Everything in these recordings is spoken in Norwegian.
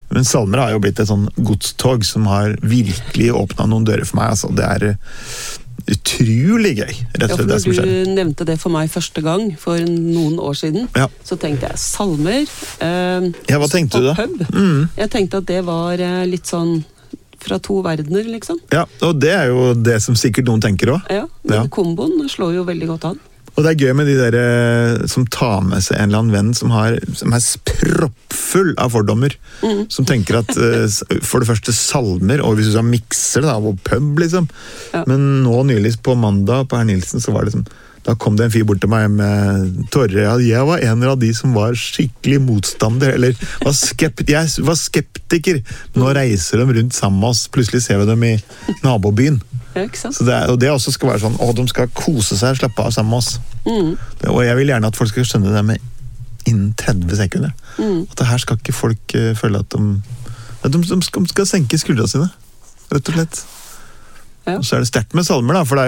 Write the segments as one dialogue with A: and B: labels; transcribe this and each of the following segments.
A: Men salmer har jo blitt et sånn godstog som har virkelig åpnet noen dører for meg. Altså, det utrolig gøy, rett og slett det som skjer.
B: Du nevnte det for meg første gang, for noen år siden, så tenkte jeg salmer.
A: Hva tenkte du da?
B: Pub. Jeg tenkte at det var litt sånn fra to verdener, liksom.
A: Ja, og det er jo det som sikkert noen tenker også.
B: Ja, men komboen slår jo veldig godt an.
A: Og det er gøy med de der som tar med seg en eller annen venn som er proppfull av fordommer. Som tenker at for det første salmer, og hvis du mikser det da, og pub liksom. Ja. Men nå nylig på mandag på Herr Nilsen så var det da kom det en fyr bort til meg med tårer. Jeg var en av de som var skikkelig motstander, eller jeg var skeptiker. Nå reiser de rundt sammen med oss, plutselig ser vi dem i nabobyen.
B: Ja, ikke sant?
A: Så og det også skal være sånn, de skal kose seg og slappe av sammen med oss. Og jeg vil gjerne at folk skal skjønne det med innen 30 sekunder. At her skal ikke folk føle at de skal senke skuldrene sine, rett og slett. Ja. Og så det sterkt med salmer da, for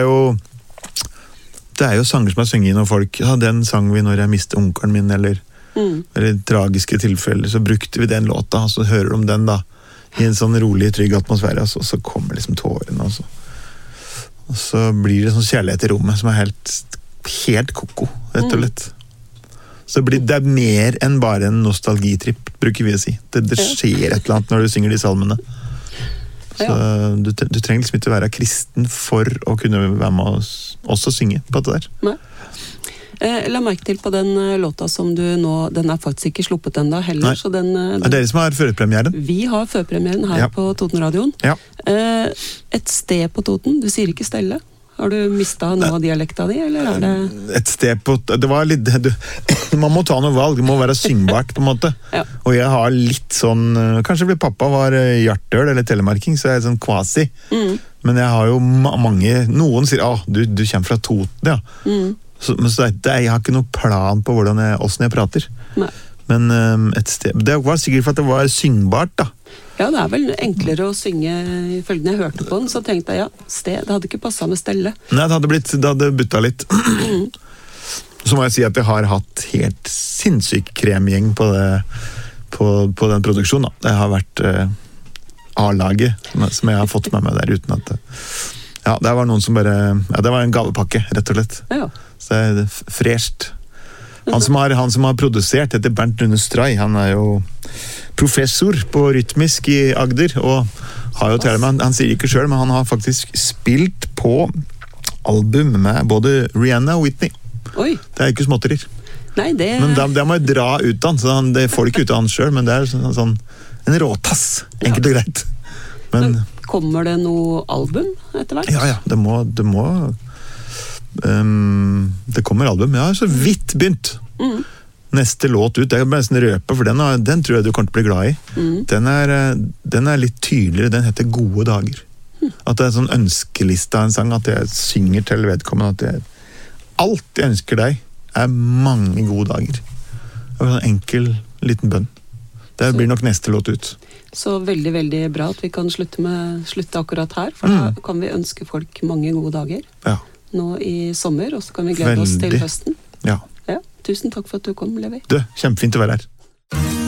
A: det er jo sanger som er sunget når folk, den sang vi når jeg mistet onkelen min, eller tragiske tilfeller, så brukte vi den låta, og så hører de den da, i en sånn rolig, trygg atmosfære, og så kommer liksom tårene, og så blir det sånn kjærlighet i rommet, som er helt koko, rett og slett. Så det er mer enn bare en nostalgitripp, bruker vi å si. Det skjer et eller annet når du synger de salmene. Så du trenger liksom ikke være kristen for å kunne være med oss også synge på det der.
B: Nei. La merke til på den låta som du nå, den er faktisk ikke sluppet enda heller. Så det
A: er dere som har førpremieren?
B: Vi har førpremieren her på Totenradioen. Ja. Et sted på Toten, du sier ikke Stelle. Har du mistet noe av dialekta di, eller er det...
A: Et sted på... Det var litt... Man må ta noe valg, det må være syngbart på en måte. Ja. Og jeg har litt sånn... Kanskje fordi pappa var hjartøl eller telemarking, så er jeg sånn kvasi. Men jeg har jo mange... Noen sier, du kommer fra Toten, ja. Men jeg har ikke noe plan på hvordan jeg prater. Nei. Men et sted... Det var sikkert for at det var syngbart, da.
B: Ja, det er vel enklere å synge ifølge når jeg hørte på den, så tenkte jeg, sted, det hadde ikke passet med Stelle.
A: Nei, det hadde byttet litt. Så må jeg si at jeg har hatt helt sinnssyk kremgjeng på den produksjonen, da. Det har vært A-laget som jeg har fått med meg der, uten at det var noen som bare, det var en gavepakke, rett og slett. Ja. Så det er fresht. Han som har produsert, heter Bernt Rune Stray, han er jo professor på rytmisk i Agder, og har jo til og med, han sier ikke selv, men han har faktisk spilt på album med både Rihanna og Whitney. Oi. Det er ikke småtterier.
B: Nei, det...
A: Men det må jo dra ut han, så det får ikke ut av han selv, men det er sånn en råtass, enkelt og greit. Men
B: kommer det noe album etter hvert?
A: Ja, det må det kommer album, jeg har så vidt begynt. Neste låt ut, jeg bare nesten røpe, for den tror jeg du kommer til å bli glad i. Den er litt tydeligere, den heter Gode dager. At det er en sånn ønskeliste av en sang, at jeg synger til vedkommende, at alt jeg ønsker deg er mange gode dager. Det er en enkel liten bønn. Det blir nok neste låt ut.
B: Så veldig, veldig bra at vi kan slutte akkurat her, for da kan vi ønske folk mange gode dager nå i sommer, og så kan vi glede oss til høsten.
A: Ja.
B: Tusen takk for at du kom, Levi.
A: Kjempefint å være her.